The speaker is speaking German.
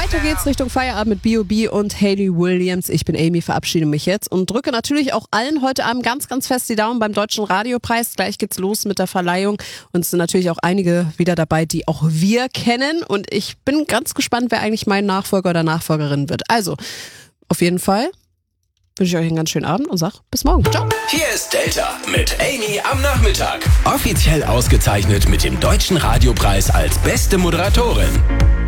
Weiter geht's Richtung Feierabend mit B.O.B. und Hayley Williams. Ich bin Amy, verabschiede mich jetzt und drücke natürlich auch allen heute Abend ganz, ganz fest die Daumen beim Deutschen Radiopreis. Gleich geht's los mit der Verleihung und es sind natürlich auch einige wieder dabei, die auch wir kennen und ich bin ganz gespannt, wer eigentlich mein Nachfolger oder Nachfolgerin wird. Also, auf jeden Fall wünsche ich euch einen ganz schönen Abend und sag bis morgen. Ciao. Hier ist Delta mit Amy am Nachmittag. Offiziell ausgezeichnet mit dem Deutschen Radiopreis als beste Moderatorin.